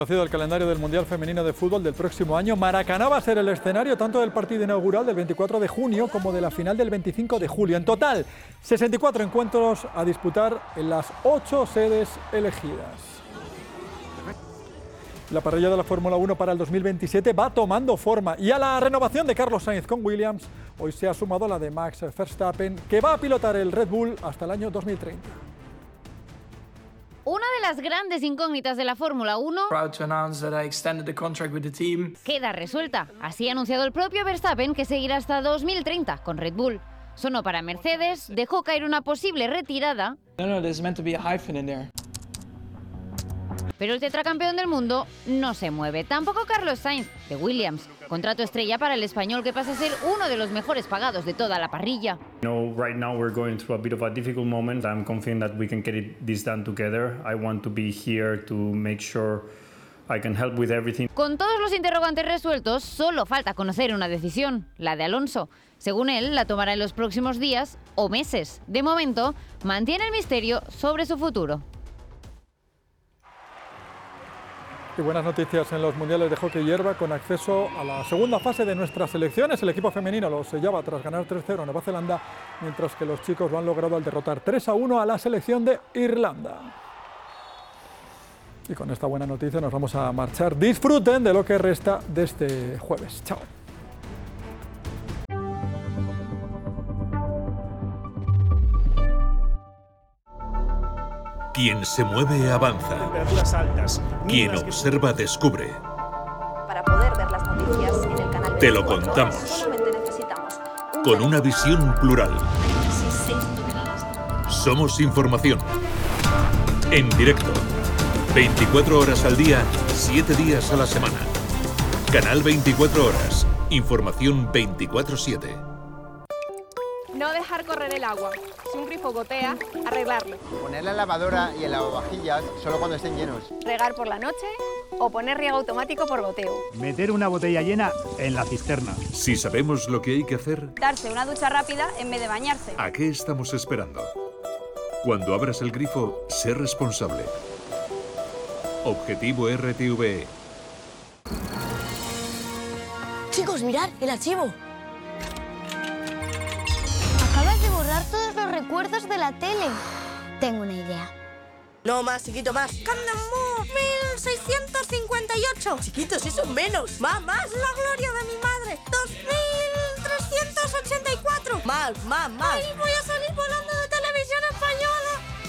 Conocido el calendario del Mundial Femenino de Fútbol del próximo año, Maracaná va a ser el escenario tanto del partido inaugural del 24 de junio como de la final del 25 de julio. En total, 64 encuentros a disputar en las 8 sedes elegidas. La parrilla de la Fórmula 1 para el 2027 va tomando forma y a la renovación de Carlos Sainz con Williams hoy se ha sumado la de Max Verstappen, que va a pilotar el Red Bull hasta el año 2030. Una de las grandes incógnitas de la Fórmula 1 queda resuelta. Así ha anunciado el propio Verstappen que seguirá hasta 2030 con Red Bull. Sonó para Mercedes, dejó caer una posible retirada. Pero el tetracampeón del mundo no se mueve. Tampoco Carlos Sainz, de Williams. Contrato estrella para el español que pasa a ser uno de los mejores pagados de toda la parrilla. Right now we're going through a bit of a difficult moment. I'm confident that we can get this done together. I want to be here to make sure I can help with everything. Con todos los interrogantes resueltos, solo falta conocer una decisión, la de Alonso. Según él, la tomará en los próximos días o meses. De momento, mantiene el misterio sobre su futuro. Y buenas noticias en los mundiales de hockey hierba con acceso a la segunda fase de nuestras selecciones. El equipo femenino lo sellaba tras ganar 3-0 en Nueva Zelanda, mientras que los chicos lo han logrado al derrotar 3-1 a la selección de Irlanda. Y con esta buena noticia nos vamos a marchar. Disfruten de lo que resta de este jueves. Chao. Quien se mueve avanza. Quien observa descubre. Para poder ver las noticias en el canal Te lo contamos. Con una visión plural. Somos información. En directo. 24 horas al día, 7 días a la semana. Canal 24 horas. Información 24/7. No dejar correr el agua. Si un grifo gotea, arreglarlo. Poner la lavadora y el lavavajillas solo cuando estén llenos. Regar por la noche o poner riego automático por goteo. Meter una botella llena en la cisterna. Si sabemos lo que hay que hacer, Darse una ducha rápida en vez de bañarse. ¿a qué estamos esperando? Cuando abras el grifo, sé responsable. Objetivo RTV. Chicos, mirad el archivo. Acabas de borrar todos los recuerdos de la tele. Tengo una idea. No, más, chiquito, más. ¡Candamú! 1658. Chiquitos, eso menos. Más, la gloria de mi madre. 2384. Más. Ay, voy a salir volando.